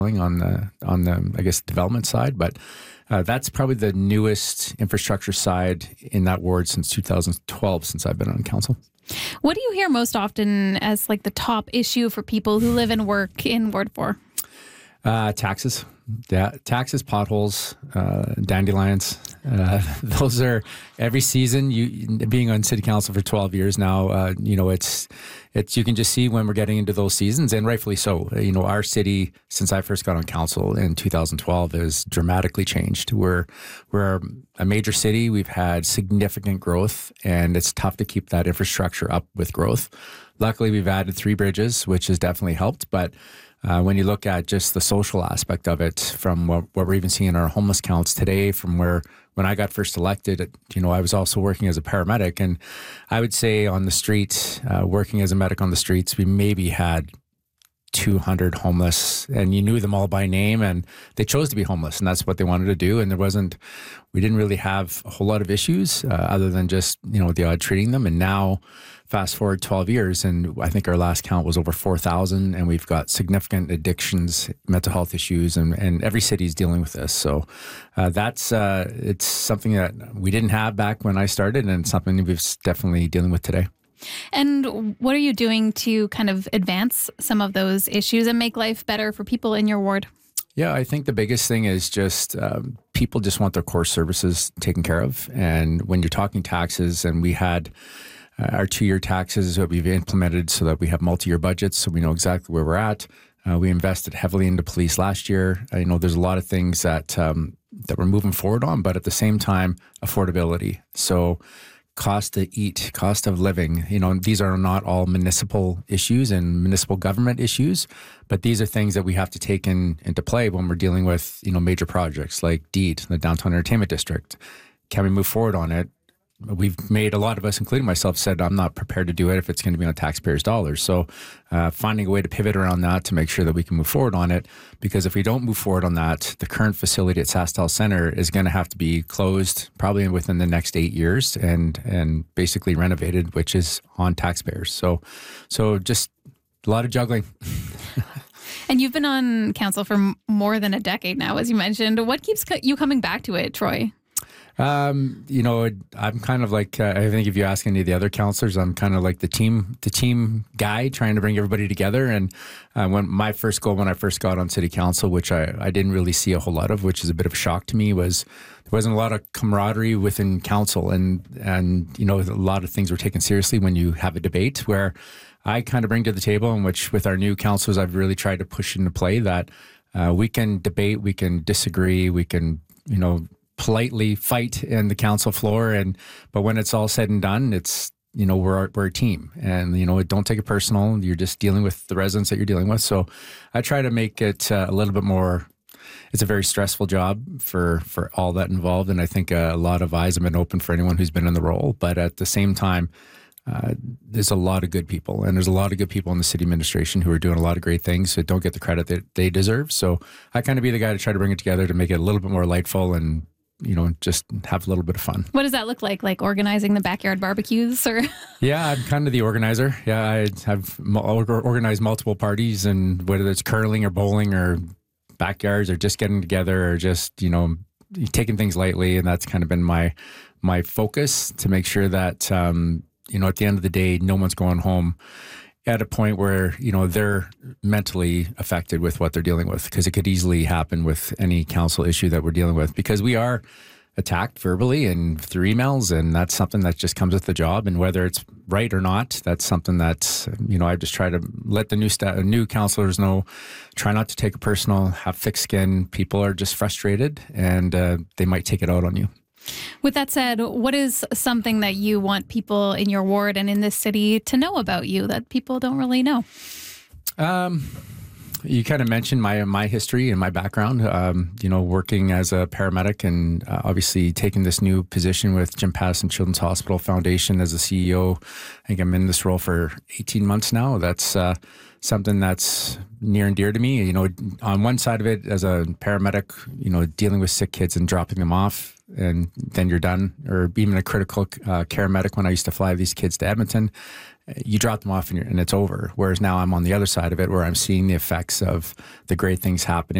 on the I guess development side, but that's probably the newest infrastructure side in that ward since 2012, since I've been on council. What do you hear most often as like the top issue for people who live and work in Ward 4? Taxes. Yeah, taxes, potholes, dandelions. Those are every season. You being on city council for 12 years now, it's you can just see when we're getting into those seasons, and rightfully so. Our city, since I first got on council in 2012, has dramatically changed. We're a major city. We've had significant growth, and it's tough to keep that infrastructure up with growth. Luckily, we've added 3 bridges, which has definitely helped, but when you look at just the social aspect of it, from what we're even seeing in our homeless counts today, from when I got first elected, I was also working as a paramedic, and I would say on the street, working as a medic on the streets, we maybe had 200 homeless, and you knew them all by name, and they chose to be homeless, and that's what they wanted to do. And we didn't really have a whole lot of issues other than just, the odd treating them. And now fast forward 12 years, and I think our last count was over 4,000, and we've got significant addictions, mental health issues, and every city is dealing with this. So it's something that we didn't have back when I started, and something we're definitely dealing with today. And what are you doing to kind of advance some of those issues and make life better for people in your ward? Yeah, I think the biggest thing is just people just want their core services taken care of. And when you're talking taxes, and we had our 2-year taxes that we've implemented so that we have multi-year budgets, so we know exactly where we're at. We invested heavily into police last year. I know there's a lot of things that we're moving forward on, but at the same time, affordability. So cost to eat, cost of living, these are not all municipal issues and municipal government issues, but these are things that we have to take into play when we're dealing with, major projects like DEED, the Downtown Entertainment District. Can we move forward on it? We've made, a lot of us, including myself, said I'm not prepared to do it if it's going to be on taxpayers' dollars. So finding a way to pivot around that to make sure that we can move forward on it, because if we don't move forward on that, the current facility at SaskTel Centre is going to have to be closed probably within the next 8 years and basically renovated, which is on taxpayers. So just a lot of juggling. And you've been on council for more than a decade now, as you mentioned. What keeps you coming back to it, Troy? I'm kind of like, I think if you ask any of the other councillors, I'm kind of like the team guy trying to bring everybody together. And when I first got on city council, which I didn't really see a whole lot of, which is a bit of a shock to me, was there wasn't a lot of camaraderie within council. And a lot of things were taken seriously when you have a debate, where I kind of bring to the table, in which with our new councillors, I've really tried to push into play that we can debate, we can disagree, we can, politely fight in the council floor, but when it's all said and done, it's we're a team, and don't take it personal. You're just dealing with the residents that you're dealing with. So I try to make it a little bit more. It's a very stressful job for all that involved, and I think a lot of eyes have been open for anyone who's been in the role. But at the same time, there's a lot of good people, and there's a lot of good people in the city administration who are doing a lot of great things that don't get the credit that they deserve. So I kind of be the guy to try to bring it together to make it a little bit more lightful and just have a little bit of fun. What does that look like? Like organizing the backyard barbecues, or? Yeah, I'm kind of the organizer. Yeah, I have organized multiple parties, and whether it's curling or bowling or backyards or just getting together or just, taking things lightly. And that's kind of been my focus, to make sure that, at the end of the day, no one's going home at a point where, they're mentally affected with what they're dealing with, because it could easily happen with any council issue that we're dealing with, because we are attacked verbally and through emails, and that's something that just comes with the job. And whether it's right or not, that's something that, I just try to let the new councillors know, try not to take it personal, have thick skin. People are just frustrated, and they might take it out on you. With that said, what is something that you want people in your ward and in this city to know about you that people don't really know? You kind of mentioned my history and my background, working as a paramedic, and obviously taking this new position with Jim Pattison Children's Hospital Foundation as a CEO. I think I'm in this role for 18 months now. That's something that's near and dear to me. You know, on one side of it, as a paramedic, you know, dealing with sick kids and dropping them off, and then you're done. Or even a critical care medic, when I used to fly these kids to Edmonton, you drop them off and it's over. Whereas now I'm on the other side of it, where I'm seeing the effects of the great things happening